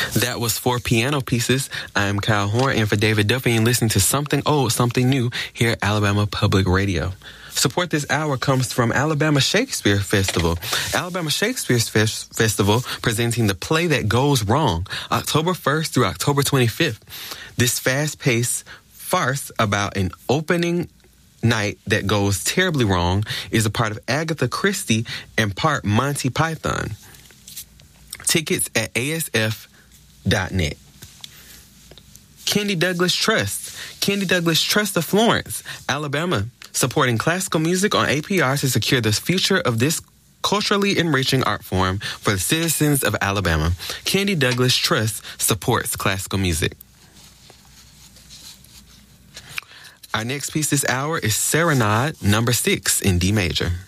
That was 4 piano pieces. I'm Kyle Horn, and for David Duffy, and listening to Something Old, Something New here at Alabama Public Radio. Support this hour comes from Alabama Shakespeare Festival. Alabama Shakespeare Festival presenting the play that goes wrong, October 1st through October 25th. This fast-paced farce about an opening night that goes terribly wrong is a part of Agatha Christie and part Monty Python. Tickets at asf.net. Kendi Douglas Trust. Kendi Douglas Trust of Florence, Alabama, supporting classical music on APR to secure the future of this culturally enriching art form for the citizens of Alabama. Kendi Douglas Trust supports classical music. Our next piece this hour is Serenade, number 6 in D major.